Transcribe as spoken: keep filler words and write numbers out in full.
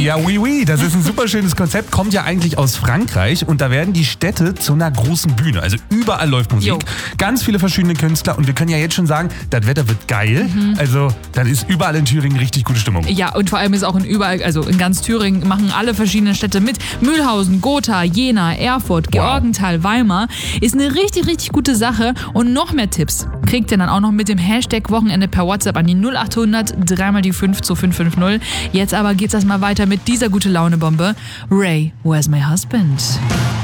Ja, oui, oui, das ist ein super schönes Konzept, kommt ja eigentlich aus Frankreich und da werden die Städte zu einer großen Bühne. Also überall läuft Musik, Jo. ganz viele verschiedene Künstler und wir können ja jetzt schon sagen, das Wetter wird geil. Mhm. Also dann ist überall in Thüringen richtig gute Stimmung. Ja, und vor allem ist auch in überall, also in ganz Thüringen machen alle verschiedenen Städte mit. Mühlhausen, Gotha, Jena, Erfurt, Georgenthal, Weimar. Ist eine richtig, richtig gute Sache. Und noch mehr Tipps kriegt ihr dann auch noch mit dem Hashtag Wochenende per WhatsApp an die null acht hundert drei mal die fünf zu fünf fünf null. Jetzt aber geht's erstmal weiter mit dieser Gute-Laune-Bombe. Ray, Where's My Husband?